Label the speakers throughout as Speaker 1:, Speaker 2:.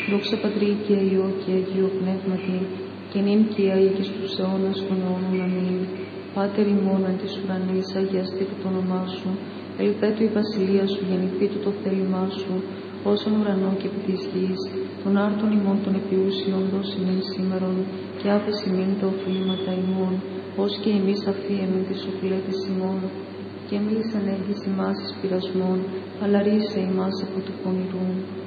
Speaker 1: Δόξα Πατρί και Υιό και Αγίο Πνεύματι, και νυν και αεί και στους αιώνας των αιώνων. Αμήν. Πάτερ ημών εν της ουρανής, αγιαστήτω το όνομά σου, ελθέτω η βασιλεία σου, γεννηθήτω το θέλημά σου, όσον ουρανό και επί της γης. Των άρτων ημών των επιούσιων δώσει μην σήμερον, και άφεση μην τα οφείλματα ημών, ως και εμείς αφίεμεν τις οφειλέτης ημών. Και μη ανέγγιση ημάς εις πειρασμών, αλλά ρίσε ημάς από του πονηρού.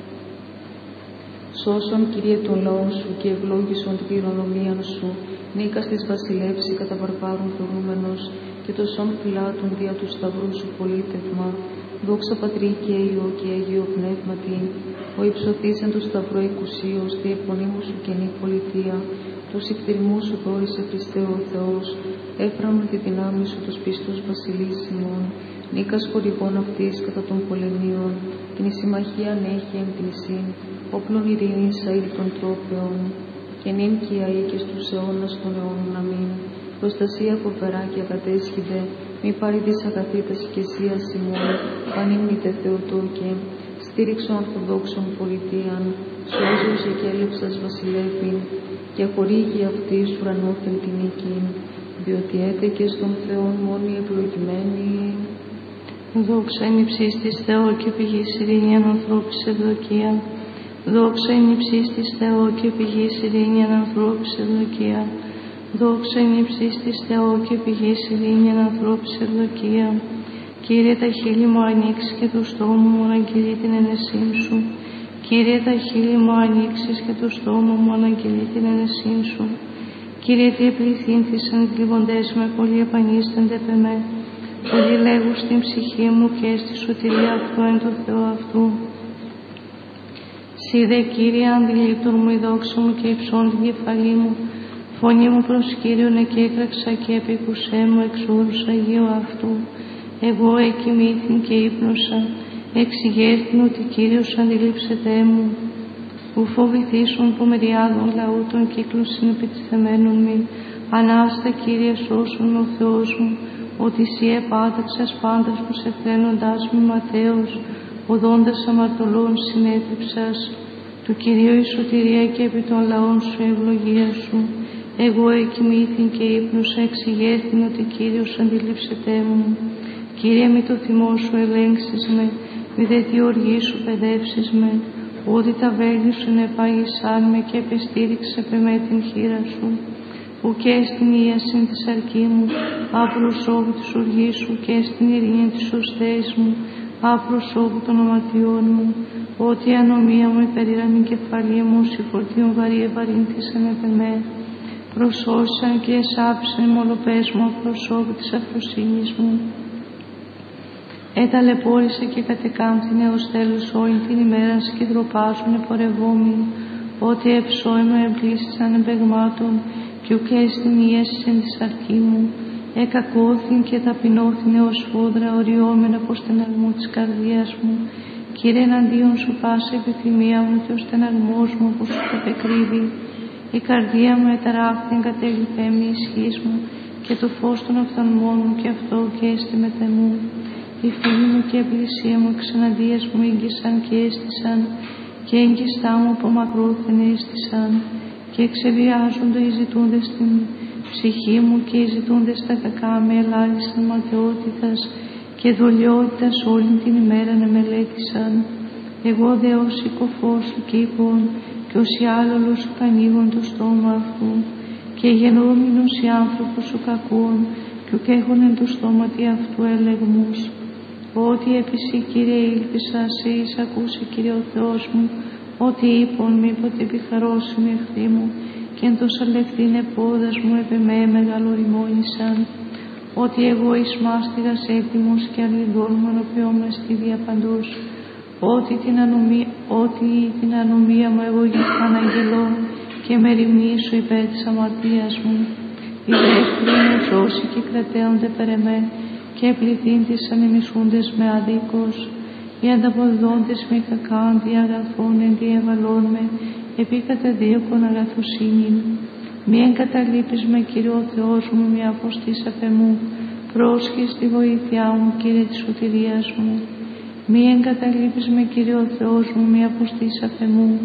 Speaker 1: Σώσον, Κύριε, τον λαό σου και ευλόγησον την κληρονομίαν σου, νίκας της βασιλεύση κατά βαρβάρων θεωρούμενος, και το σών φυλάτων δια του σταυρού σου πολίτευμα. Δόξα Πατρί και Υιό και Αγίο Πνεύματι, ο υψωθής εν του σταυρό εκουσίως, τη επωνύμου σου καινή πολιτεία, τους υπτηρμού σου δόρισε Χριστέ ο Θεός, έφρανον τη δυνάμει σου τους πιστούς βασιλείς ημών, νίκας χορηγών αυτής κατά των πολεμίων, την συμμαχίαν έχει εν πλησίν, όπλων ειρήνης αήλ των τρόπεων, και νυν και αεί και στους αιώνας των αιώνων. Αμήν. Προστασία φοβερά και ακατέσχυδε, μη πάρει της αγαθήτας οικεσίας ημών, πανήμνητε Θεοτόκε, στήριξον ορθοδόξων πολιτείαν, σώζουσε και έλευσας βασιλεύειν, και χορήγει αυτής ουρανόθεν την νίκη, διότι έτεκε στον Θεόν μόνοι ευλογημένοι.
Speaker 2: Δόξα εν υψής της Θεό και πηγής ειρήνη εν ανθρώπης ευδοκία. Δόξα εν υψής της Θεό και πηγής ειρήνη εν ανθρώπης ευδοκία. Δόξα εν υψής της Θεό και πηγής ειρήνη εν ανθρώπης ευδοκία. Κύριε, τα χείλη μου ανοίξεις και του στόμου μου αναγγελεί την ενεσύν σου. Κύριε, τα χείλη μου ανοίξεις και του στόμου μου αναγγελεί την ενεσύν σου. Κύριε, τι επληθύνθησαν οι θλιβοντές με, πολλοί επανίστανται π' εμέ. Πολλοί λέγουν στην ψυχή μου και στη σωτηρία αυτού εν το Θεό αυτού. Σύ δε, Κύριε, αντιλήπτον μου η δόξα μου και υψών την κεφαλή μου. Φωνή μου προς Κύριον εκέκραξα και επίκουσέ μου εξ όρους Αγίου αυτού. Εγώ εκοιμήθην και ύπνωσα, εξηγέρθην ότι Κύριος αντιλήψετέ μου. Ου φοβηθήσουν που μεριάδων λαού των κύκλων συνεπιτιθεμένων μη. Ανάστα, Κύριε, σώσον ο Θεός μου, ότι Συ επάταξας πάντας τους ευθραίνοντάς μη ματέως, οδόντας αμαρτωλών συνέτριψας. Του Κυρίου η σωτηρία και επί των λαών σου ευλογία σου. Εγώ εκοιμήθην και ύπνωσα, εξηγέρθην ότι Κύριος αντιλήψετέ μου. Κύριε, μη το θυμό σου ελέγξεις με, μη δε τη οργή σου παιδεύσεις με, ότι τα βέλη σου ενεπάγησάν με και επεστήριξε με την χείρα σου. Ουκέ στην ίασιν της αρκή μου, άπροσώβου της οργής σου, και στην ειρήνη της ωστέης μου, άπροσώβου των οματιών μου, ότι η ανομία μου υπερήραν η κεφαλή μου, συγχωρτίων βαρύ ευαρύνθησαν επ' εμέ. Προσώσαν και εσάψαν οι μολοπές μου, απροσώβου της αφροσύνης μου. Εταλαιπώρησε και κατεκάμφθηνε ως τέλος όλη την ημέρα σκυδροπάζουν επορευόμοι, ότι εψώμαι εμπλήσισαν εμπεγμάτων, και ουκέ στην ίασιν της αρκή μου, εκακώθην και ταπεινώθην ως φόδρα οριόμενα από στεναγμού της καρδίας μου. Κύριε, εναντίον σου πάσα επιθυμία μου και ο στεναγμός μου που σου το επεκρύβει. Η καρδία μου εταράχθην κατέληπε μη ισχύς μου, και το φως των οφθαλμών μου και αυτό και έστι μετεμού. Οι φίλοι μου και η πλησία μου εξαναντίας μου ήγγισαν και έστησαν, και έγκιστά μου από μακρόθεν έστησαν, και εξεβιάζονται οι ζητούντες στην ψυχή μου, και οι ζητούντες τα κακά με ελάλησαν ματαιότητας και δολιότητας όλη την ημέρα να μελέτησαν. Εγώ δε ως οικοφός σου κήπων, και ως οι άλλολος σου κανίγον το στόμα αυτού, και γενόμενος οι άνθρωπος σου κακών, και ουκ έχουν εν το στόματι αυτού ελεγμούς. Ότι επί Συ, Κύριε, ήλπισα, Σε εισακούσε, Κύριε ο Θεός μου, ότι είπον μήποτε επιχαρώσουν οι εχθροί μου, και εν το σαλευθήν επόδας μου επ' εμέ μεγαλοριμόνησαν. Ότι εγώ εις μάστιγας έτοιμος και αλληλδόν μου ανοποιόμουν στη διαπαντός. Ότι την ανομία μου εγώ αναγγελώ, και με ρημνήσω υπέρ της αμαρτίας μου. Οι δε εχθροί μου ζώσει και κρατέονται περ' εμέ, και πληθύντησαν οι μισούντες με αδίκως. Οι ανταποδόντες με κακάν δι' αγαθών εν δι' ευαλών με, επί καταδίωκον αγαθοσύνη. Μη εγκαταλείπεις με, Κύριε ο Θεός μου, μη αποστείς απ' εμού. Πρόσχει στη βοήθειά μου, Κύριε της σωτηρίας μου. Μη εγκαταλείπεις με, Κύριε ο Θεός μου, μη αποστείς απ' εμού.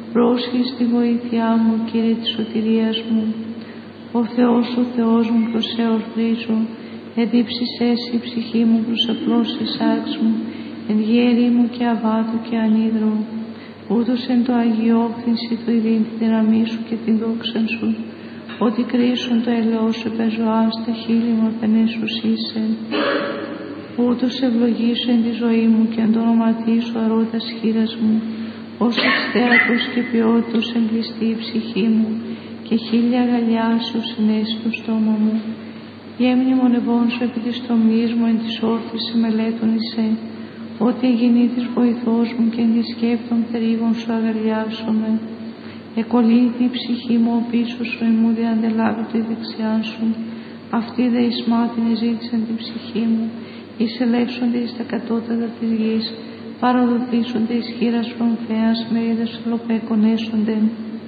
Speaker 2: πρόσχη στη βοήθειά μου, Κύριε της σωτηρίας μου. Ο Θεός μου, προς σε ορθρίζω, εδίψησε εσύ η ψυχή μου προς απλώσεις σάρξ μου, εν γέρη μου και αβάτου και ανίδρο. Ούτως εν το αγιόφθηνση του ειδήν τη δύναμή σου και την δόξαν σου, ότι κρίσουν το ελαιό σου πεζοάν στα χείλη μου απενέσους είσαι. Ούτως ευλογήσω εν τη ζωή μου και εν το όνοματί σου αρώντας χείρας μου, ως εξτέατος και ποιότητος εμπλιστεί η ψυχή μου και χίλια αγκαλιά σου συνέσει το στόμα μου. Γέμνη μονευών σου επί της τομής μου εν της όρθης μελέτων εισέ, ότι εγινή της βοηθός μου και εν της σκέπτων θερίγων σου αγαλιάσομαι. Εκολύθη η ψυχή μου ο πίσω σου εν μου διαντελάβει τη δεξιά σου. Αυτή δε εις μάθην εζήτησαν την ψυχή μου, εις ελεύσονται εις τα κατώτατα της γης, παραδοθήσονται εις χείρας προμφέας, μερίδας ολοπαίκονέσονται.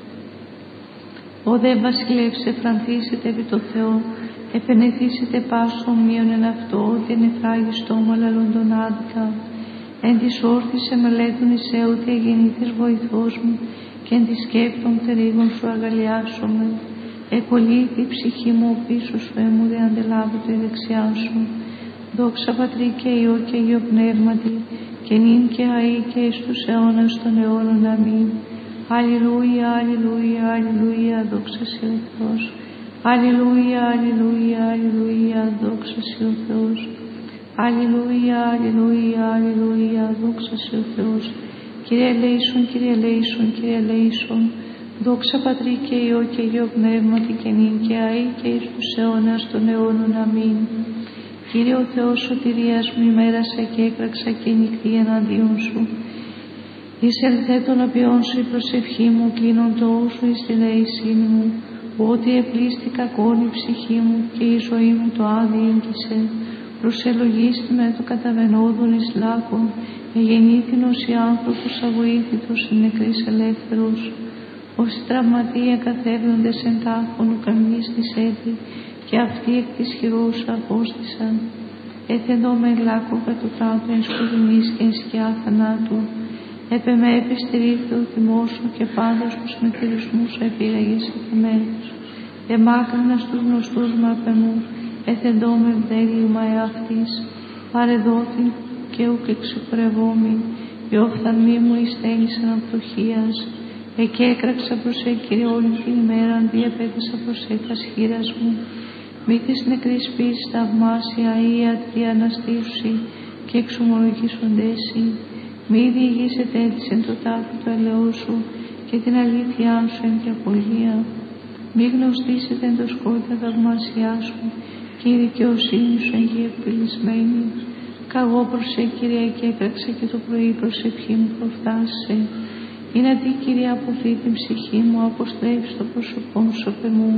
Speaker 2: Ο δε βασιλεύς εφρανθήσετε επί το Θεό, επενεθήσετε πάσο ομοίων εν αυτό, ότι εν εφράγει στόμα λαλούντον άδικα. Εν της όρθης εμελέτων εισέ, ότι εγεννήθης βοηθός μου, και εν της σκέπτων θερίγων σου αγαλιάσομαι. Εκολύθη η ψυχή μου ο πίσω σου, έμου δε αντελάβει τη δεξιά σου. Δόξα Πατρί και Υιό και Υιό Πνεύματι, και νυν και αεί και εις τους αιώνας των αιώνων. Αμήν. Αλληλούια, αλληλούια, αλληλούια, δόξα σοι ο Θεός. Αλληλούια, αλληλούια, αλληλούια, δόξα σοι ο Θεός. Αλληλούια, αλληλούια, αλληλούια, δόξα σοι ο Θεός. Κύριε ελέησον, Κύριε ελέησον, Κύριε ελέησον. Δόξα Πατρί και Υιό και Υιό Πνεύματι, και νυν και αεί και εις τους αιώνας των αιώνων. Αμήν. Κύριε ο Θεός σωτηρίας μου, ημέρασα και έκραξα και νυχτή εναντίον σου. Εις ελθέτων απειών σου η προσευχή μου, κλείνον το όσο εις τη δεησύνη μου, ότι επλήστη κακόν η ψυχή μου και η ζωή μου το άδει ίγκυσε. Προσελογίστη με το καταβενόδων εις λάκων, εγεννήθηνος οι άνθρωπος αβοήθητος εν νεκρής ελεύθερος. Όσοι τραυματία καθέβδοντες εν τάφων ουκαμνής της έτη, και αυτοί εκ της χειρός απόστησαν. Έθεντο με λάκκο κατωτάτου εν σκοτεινής και εν σκιά θανάτου. Επεμέ επιστηρίχθη ο θυμός σου και πάντως τους μετηρισμούς σου επήραγες εκειμένους. Εμάκρινα στους γνωστούς μου απεμού, έθεντο με βδέλιμα εαυτής. Παρεδόθη και ουκ εξυπηρευόμη, οι οφθαλμοί μου ειστέλισαν αυτοχίας. Εκέκραξα προς Κύριε όλη την ημέρα, διαπέτασα προς τας χείρας μου. Μη της νεκρής πίσης θαυμάσια ή ιατροί αναστήσουσι και εξομολογήσοντέσι. Μη διηγήσετε έτσι εν το τάφο του ελαιού σου και την αλήθειά σου εν τη απολία. Μη γνωστήσετε εν το σκότη τα θαυμάσια σου και η δικαιοσύνη σου εν γη εκπλησμένη. Καγώ προς Κύριε και έκραξα και το πρωί προσευχή μου προφτάσσε. Είναι τι Κύριε αποθεί την ψυχή μου, αποστρέψει το πρόσωπό σου απ' εμού.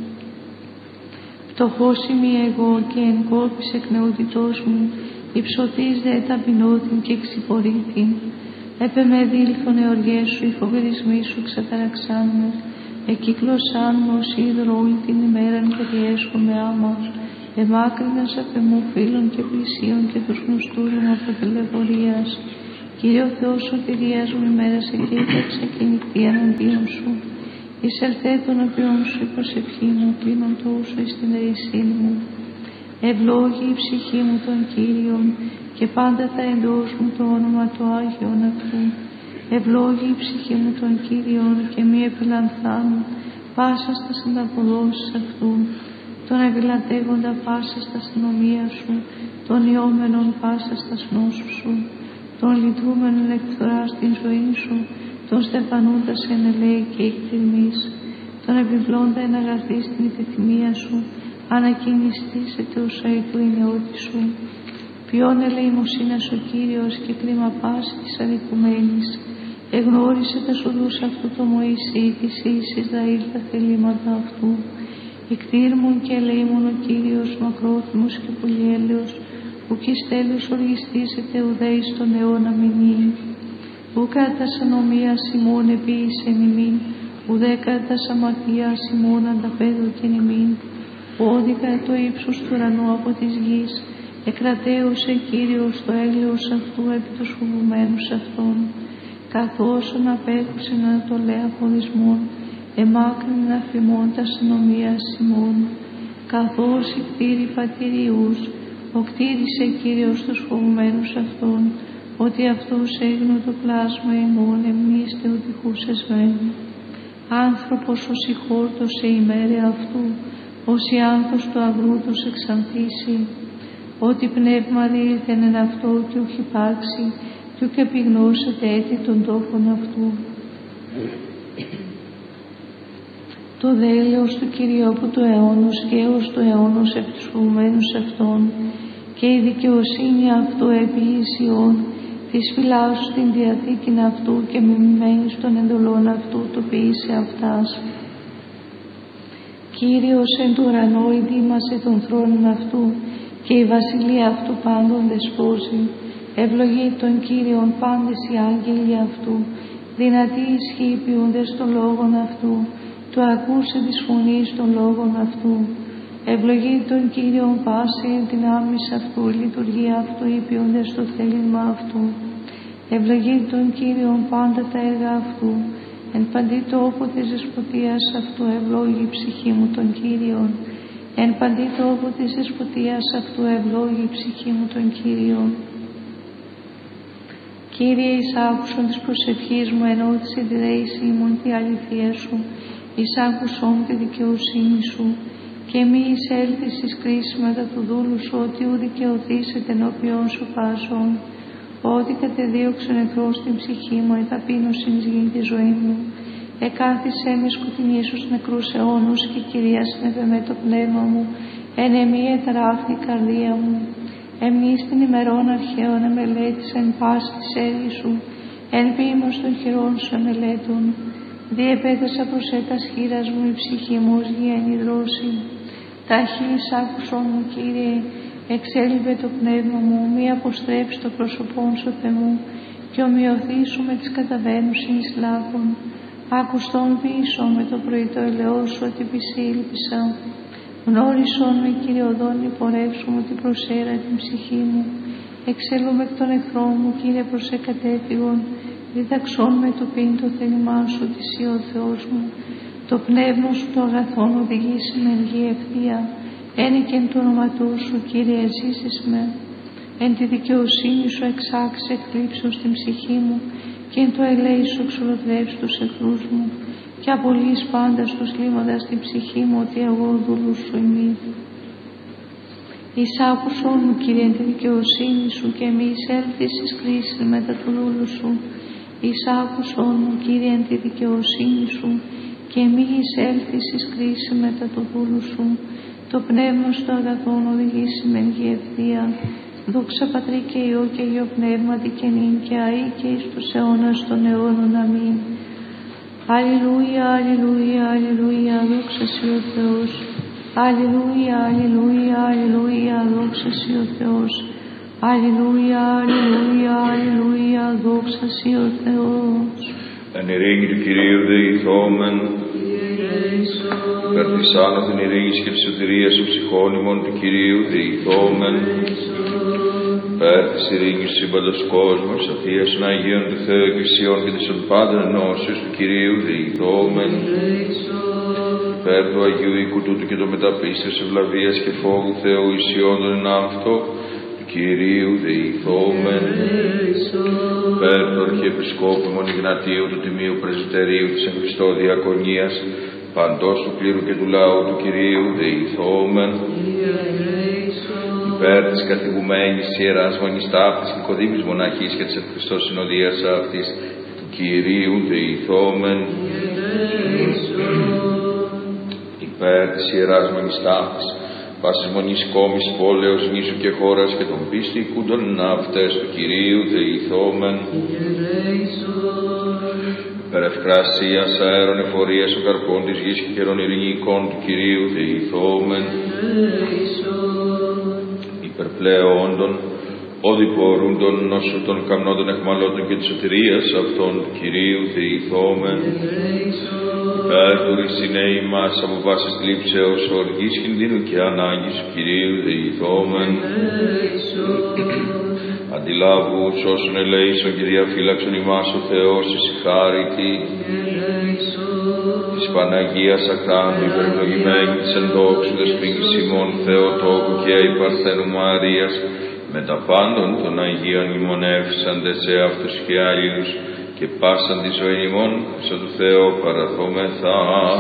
Speaker 2: Φτωχός είμαι εγώ και εν κόρπης εκ νεότητός μου, υψωτής δε ταπεινώθην και εξυπορήθην. Έπε με δήλθον εωριές σου, οι φοβερισμοί σου ξεταραξάν με, εκύκλωσάν με ως ίδρο όλη την ημέραν και διέσχομαι άμα. Εμάκρυνας απ' εμού φίλων και πλησίων και τους γνωστούς μου από τελευορίας. Κύριε ο Θεός σωτηρίας μου, ημέρασε και ύπαρξε και νυχτή εναντίον σου. Εις ελθέτων οποίων σου η προσευχή μου, κλείνον το όσο εις την δεησύνη μου. Ευλόγη η ψυχή μου των Κύριων και πάντα τα εντός μου το όνομα του Άγιον αυτού. Ευλόγη η ψυχή μου των Κύριων και μη επιλανθάνω πάσα στα ανταποδόσεις αυτού. Τον ευηλατεύοντα πάσα στα αστυνομία σου, τον ιόμενον πάσα στα νόσου σου, τον λυτρούμενον εκφθορά στην ζωή σου, τον στεφανούντα εν ελέη και εκτιμής, τον επιβλώντα εν αγαθή στην υπεθυμία σου, ανακοινιστήσετε ως αητού η νεότη σου. Ποιον ελεημοσύνας ο Κύριος και κλίμα πάση της αδικουμένης. Εγνώρισε τα σοδούς αυτού το Μωυσή της εις Ισραήλ τα θελήματα αυτού. Εκτήρμουν και ελεήμων ο Κύριος μακρόθυμος και πολυέλεος, ουκ εις τέλους οργιστήσετε ουδέ εις τον αιώνα μηνύει. Ουκ κατά ανομίας ημών επίησεν ημίν, ουδέ κατά αμαρτίας ημών ανταπέδω και ημίν. Ώδικα το ύψος του ουρανού από της γης, εκρατέωσε Κύριος το έλεος αυτού επί τους φοβουμένους αυτών. καθώς απέχουσιν ανατολέ αποδισμών, εμάκρυνεν αφημών τα συνομίας ημών, καθώς οι κτήροι πατηριούς, ο κτήρισε Κύριος τους φοβουμένους αυτών, ότι αυτός έγνω το πλάσμα ημών εμνήστε ο τυχούς εσβαίνει. Άνθρωπος ως η χόρτωσε η μέρε αυτού, ως η άνθος του αγρού τους εξανθήσει, ότι πνεύμα διήλθεν εν αυτό κι ούχ υπάρξει, κι ούκ επιγνώσετε έτη των τόπων αυτού. Το δέλεος του Κυριόπου του αιώνος και έως του αιώνος επ' τους φοβουμένους αυτών, και η δικαιοσύνη αυτού επί Ισιών, της φυλάσσου την διαθήκην αυτού και μιμημένης των εντολών αυτού το ποιήσε αυτάς. Κύριος εν του ουρανό ειδήμασε των θρόνων αυτού και η βασιλεία αυτού πάντων δεσπόζει. Ευλογεί τον Κύριον πάντες οι άγγελοι αυτού, δυνατοί ισχύοι ποιούντες των λόγων αυτού, του ακούσε της φωνής των λόγων αυτού. Ευλογεί τον Κύριον πάση εν την άμμης αυτού, η λειτουργία αυτού υπηούνται στο θέλημα αυτού. Ευλογεί τον Κύριον πάντα τα έργα αυτού, εν παντή τόπο της δεσποτείας αυτού ευλόγει η ψυχή μου τον Κύριον. Εν παντή τόπο της δεσποτείας αυτού ευλόγει η ψυχή μου τον Κύριον. Κύριε, εισάκουσον της προσευχής μου, ενώτισε τη δέηση ημών τη αληθεία σου, εισάκουσον τη δικαιοσύνη σου, και μη εισέλθεις εις κρίση μετά του δούλου σου, ότι ου δικαιωθήσετε ενώπιον σου πάσον, ότι κατεδίωξεν εχθρός την ψυχή μου, εταπείνωσιν εις γη τη ζωή μου. Εκάθισέ με σκοτεινή στους νεκρούς αιώνους και κυριάσνευε με το πνεύμα μου, εν εμή εταράφθη η καρδία μου. Εμείς την ημερών αρχαίων εμελέτησεν πάση της έργης σου, εν ποίμως των χειρών σου εμελέτων. Διεπέτασα προς έτας χείρας μου η ψυχή μου ως γέννη δρόση. Ταχύς άκουσον μου, Κύριε, εξέλιβε το πνεύμα μου, μη αποστρέψει το πρόσωπόν σου, Θεέ μου, και ομοιωθήσου με τις καταβαίνουσιν εις λάθων. Άκουστον πίσω με το πρωί το ελαιό σου, ότι πισήλπισα. Γνώρισον με, Κύριε, οδόν υπορεύσου μου την προσέρα την ψυχή μου. Εξέλουμε εκ των εχθρών μου, Κύριε, προς εκατέφυγον. Διδαξών με το πίν το θέλημά σου, της ή ο Θεός μου. Το πνεύμα σου το αγαθόν οδηγήσει με ενγή ευθεία. Ένικεν του ονοματού σου, Κύριε, ζήσεις με. Εν τη δικαιοσύνη σου εξάξει εκκλήψεως την ψυχή μου, και εν το ελέη σου εξολοθρεύσει τους εχθρούς μου, και απολύεις πάντα στους λίμοντας την ψυχή μου, ότι εγώ ο δούλους σου ημί. Εισάκουσον μου, Κύριε, εν τη δικαιοσύνη σου, και μη εισέλθεις εις κρίση μετά του δούλου σου. Εισάκουσον μου, Κύριε, εν τη δικαιοσύνη σου, και μη εισέλθεις εις κρίση μετά του δούλου σου. Το πνεύμα στο αγαθόν οδηγήσει με ενγή ευθεία. Δόξα Πατρί και Υιό και Υιό Πνεύματι και νυν και αεί και εις τους αιώνας των αιώνων. Αμήν. Αλληλούια, αλληλούια, αλληλούια, δόξα Συ ο Θεός. Αλληλούια, αλληλούια, αλληλούια, δόξα Συ ο Θεός. Αλληλούια, αλληλούια, αλληλούια, δόξα Συ ο Θεός.
Speaker 3: Εν ειρήνη του Κυρίου δεηθόμεν, περ της άνωθεν ειρήνης και της σωτηρίας των ψυχών ημών του Κυρίου δεηθόμεν, περ της ειρήνης του σύμπαντος κόσμου, της Αθείας των Αγίων του Θεού Εκκλησιών και της των πάντων ενώσεως του Κυρίου δεηθόμεν, περ του Αγίου οίκου τούτου και το μεταπίστεως ευλαβίας και φόβου Θεού ισιόντων εν αυτό, Κυρίου δεηθόμεν, περ του Αρχιεπισκόπου ημών Ιγνατίου του Τιμίου Πρεσβυτερίου της εν Χριστώ Διακονίας, παντός του κλήρου και του λαού του Κυρίου δεηθόμεν, υπέρ της καθηγουμένης Ιεράς Μονής Ταύτης Νικοδήμης Μοναχής και της εν Χριστώ Συνοδείας αυτής του Κυρίου δεηθόμεν, υπέρ της Ιεράς Μονής Ταύτης πάσης μονής κόμης πόλεως νήσου και χώρας και των πίστη οικούντων αυτές του Κυρίου δεηθόμεν, υπέρ ευκρασίας αέρων εφορίας των καρπών της γης και καιρών ειρηνικών του Κυρίου δεηθόμεν, υπερπλεόντων οδηπορούντων νόσου των καμνόντων εχμαλώτων και της σωτηρίας αυτών του Κυρίου δεηθόμεν, υπέρ του ρησινέη μας από βάσης θλίψεως οργής κινδύνου και ανάγκης του Κυρίου δεηθόμεν, αντιλάβους όσων ελέησον και διαφύλαξον ημάς ο Θεός εις χάρητη της Παναγίας Ακτάνου υπερευλογημένη της εν δόξου δεσποίνης ημών Θεοτόκου και αϊπαρθένου Μαρίας με τα πάντων των Αγίων μνημονεύσαντες σε αυτούς και άλλους και πάσαν τη ζωή ημών σε του Θεό παραθόμεθα.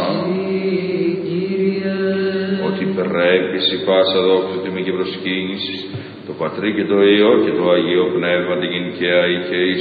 Speaker 3: Ότι πρέπει η πάσα δόξου τιμή και προσκύνηση το Πατρί και το Υιό και το Αγίο Πνεύμα την και αη και εις